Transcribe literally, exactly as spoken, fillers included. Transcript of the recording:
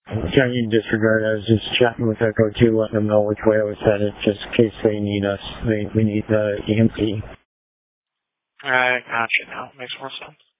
John, you disregard. I was just chatting with Echo two, letting them know which way I was headed, just in case they need us. They, we need the E M P. Alright, gotcha now. Makes more sense.